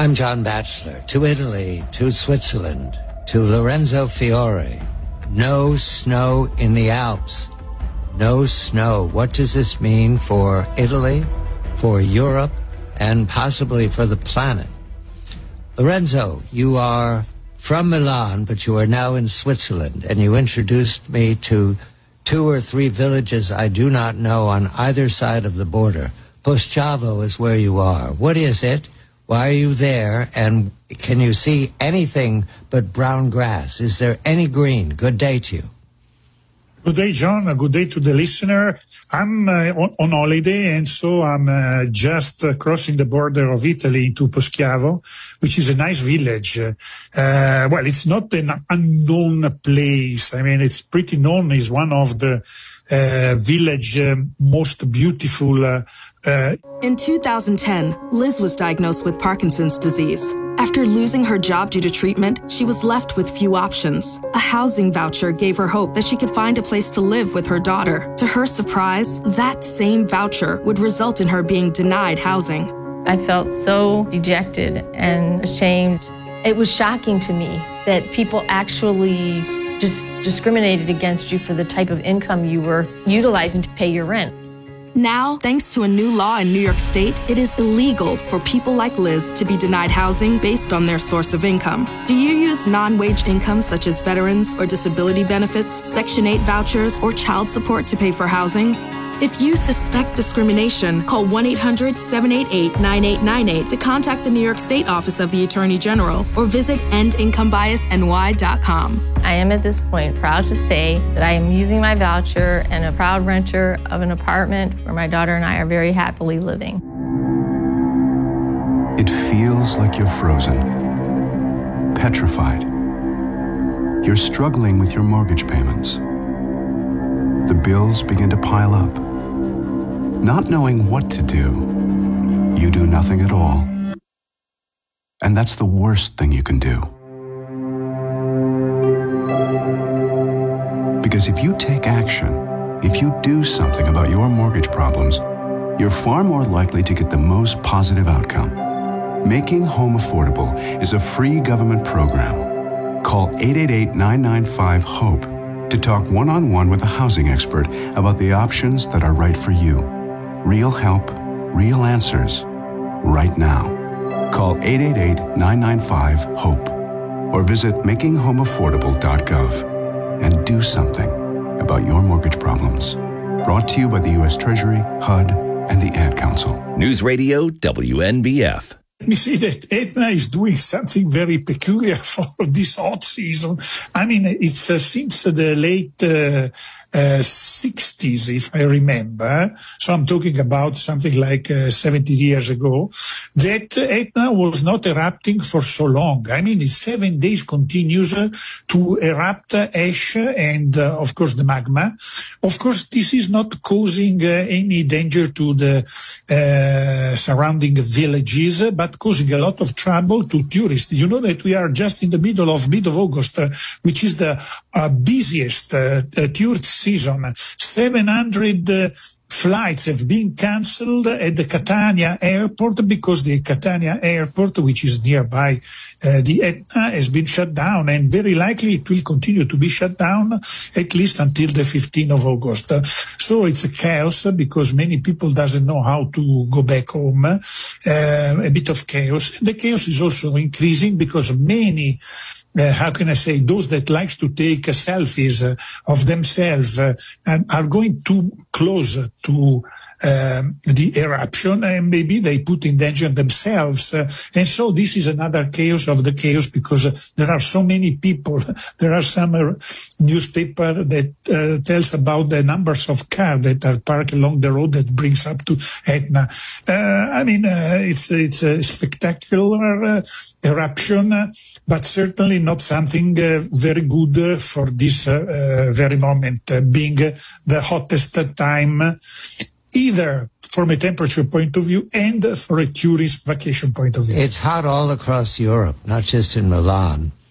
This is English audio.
I'm John Batchelor. To Italy, to Switzerland, to Lorenzo Fiore. No snow in the Alps. No snow. What does this mean for Italy, for Europe, and possibly for the planet? Lorenzo, you are from Milan, but you are now in Switzerland, and you introduced me to 2 or 3 villages I do not know on either side of the border. Posciavo is where you are. What is it? Why are you there? And can you see anything but brown grass? Is there any green? Good day to you. Good day, John. Good day to the listener. I'm on holiday, and so I'm just crossing the border of Italy to Poschiavo, which is a nice village. Well, it's not an unknown place. I mean, it's pretty known. It's one of the village most beautiful. In 2010, Liz was diagnosed with Parkinson's disease. After losing her job due to treatment, she was left with few options. A housing voucher gave her hope that she could find a place to live with her daughter. To her surprise, that same voucher would result in her being denied housing. I felt so dejected and ashamed. It was shocking to me that people actually just discriminated against you for the type of income you were utilizing to pay your rent. Now, thanks to a new law in New York State, it is illegal for people like Liz to be denied housing based on their source of income. Do you use non-wage income such as veterans or disability benefits, Section 8 vouchers, or child support to pay for housing? If you suspect discrimination, call 1-800-788-9898 to contact the New York State Office of the Attorney General or visit endincomebiasny.com. I am at this point proud to say that I am using my voucher and a proud renter of an apartment where my daughter and I are very happily living. It feels like you're frozen, petrified. You're struggling with your mortgage payments. The bills begin to pile up. Not knowing what to do, you do nothing at all. And that's the worst thing you can do. Because if you take action, if you do something about your mortgage problems, you're far more likely to get the most positive outcome. Making Home Affordable is a free government program. Call 888-995-HOPE to talk one-on-one with a housing expert about the options that are right for you. Real help, real answers, right now. Call 888-995-HOPE or visit makinghomeaffordable.gov and do something about your mortgage problems. Brought to you by the U.S. Treasury, HUD, and the Ad Council. News Radio WNBF. Let me say that Aetna is doing something very peculiar for this hot season. I mean, it's since the late 60s, if I remember. So I'm talking about something like 70 years ago, that Aetna was not erupting for so long. I mean, it's 7 days continuous to erupt ash and, of course, the magma. Of course, this is not causing any danger to the surrounding villages, but causing a lot of trouble to tourists. You know that we are just in the middle of mid-August, which is the busiest tourist season. 700 flights have been cancelled at the Catania airport because the Catania airport, which is nearby the Etna, has been shut down, and very likely it will continue to be shut down at least until the 15th of August. So it's a chaos because many people doesn't know how to go back home. A bit of chaos. The chaos is also increasing because many how can I say, those that likes to take selfies of themselves and are going too close to the eruption, and maybe they put in danger themselves. And so this is another chaos of the chaos because there are so many people. There are some newspaper that tells about the numbers of cars that are parked along the road that brings up to Etna. I mean, it's a spectacular eruption, but certainly not something very good for this very moment, being the hottest time, either from a temperature point of view and for a tourist vacation point of view. It's hot all across Europe, not just in Milan.